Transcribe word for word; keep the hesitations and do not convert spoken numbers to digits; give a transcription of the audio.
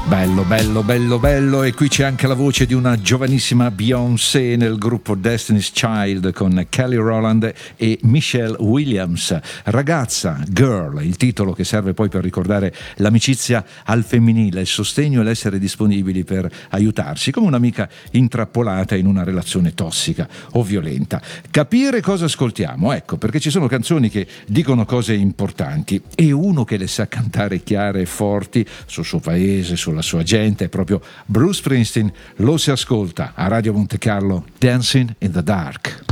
Bello, bello, bello, bello. E qui c'è anche la voce di una giovanissima Beyoncé nel gruppo Destiny's Child con Kelly Rowland e Michelle Williams. Ragazza, Girl, il titolo che serve poi per ricordare l'amicizia al femminile, il sostegno e l'essere disponibili per aiutarsi, come un'amica intrappolata in una relazione tossica o violenta. Capire cosa ascoltiamo, ecco, perché ci sono canzoni che dicono cose importanti e uno che le sa cantare chiare e forti sul suo paese, sulla sua gente, è proprio Bruce Springsteen. Lo si ascolta a Radio Monte Carlo, Dancing in the Dark.